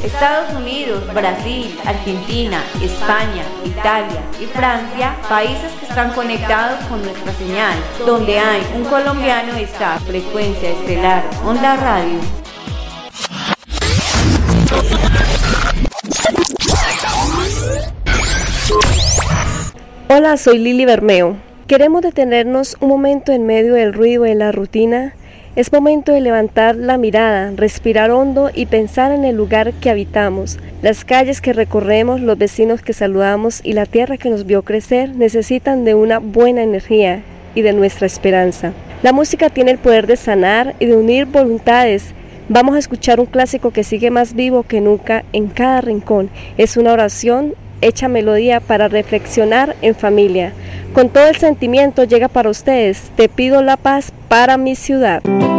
Estados Unidos, Brasil, Argentina, España, Italia y Francia, países que están conectados con nuestra señal. Donde hay un colombiano está Frecuencia Estelar Onda Radio. Hola, soy Lili Bermeo. Queremos detenernos un momento en medio del ruido de la rutina. Es momento de levantar la mirada, respirar hondo y pensar en el lugar que habitamos. Las calles que recorremos, los vecinos que saludamos y la tierra que nos vio crecer necesitan de una buena energía y de nuestra esperanza. La música tiene el poder de sanar y de unir voluntades. Vamos a escuchar un clásico que sigue más vivo que nunca en cada rincón. Es una oración hecha melodía para reflexionar en familia. Con todo el sentimiento llega para ustedes. Te pido la paz para mi ciudad.